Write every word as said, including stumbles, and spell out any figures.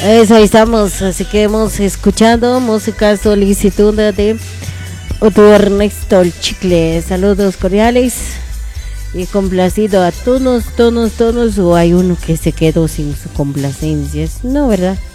Eso, ahí estamos, así que hemos escuchado música solicitud de Otto Ernesto el Chicle. Saludos cordiales y complacido a todos, todos, todos, o hay uno que se quedó sin su complacencias, no, ¿verdad?